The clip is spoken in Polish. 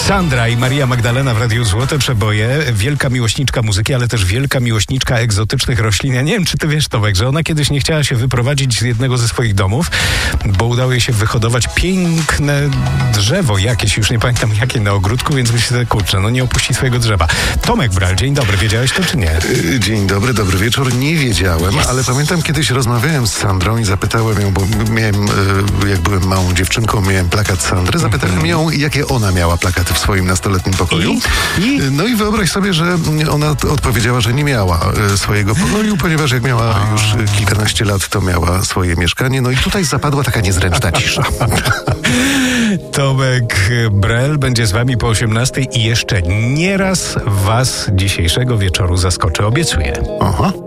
Sandra i Maria Magdalena w Radiu Złote Przeboje. Wielka miłośniczka muzyki, ale też wielka miłośniczka egzotycznych roślin. Ja nie wiem, czy ty wiesz, Tomek, że ona kiedyś nie chciała się wyprowadzić z jednego ze swoich domów, bo udało jej się wyhodować piękne drzewo jakieś, już nie pamiętam jakie, na ogródku, więc myślę, kurczę, no nie opuści swojego drzewa. Tomek Bral, dzień dobry, wiedziałeś to czy nie? Dzień dobry, dobry wieczór. Nie wiedziałem, ale pamiętam, kiedyś rozmawiałem z Sandrą i zapytałem ją, bo miałem, jak byłem małą dziewczynką, miałem plakat Sandry, zapytałem ją, jakie ona miała plakaty w swoim nastoletnim pokoju. No i wyobraź sobie, że ona odpowiedziała, że nie miała swojego pokoju, ponieważ jak miała już kilkanaście lat, to miała swoje mieszkanie. No i tutaj zapadła taka niezręczna cisza. Tomek Brel będzie z wami po 18 i jeszcze nieraz was dzisiejszego wieczoru zaskoczy, obiecuję. Aha.